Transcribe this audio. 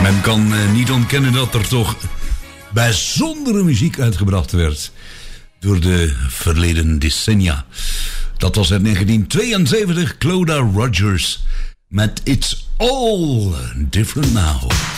Men kan niet ontkennen dat er toch bijzondere muziek uitgebracht werd door de verleden decennia. Dat was in 1972 Cloda Rogers met It's All Different Now.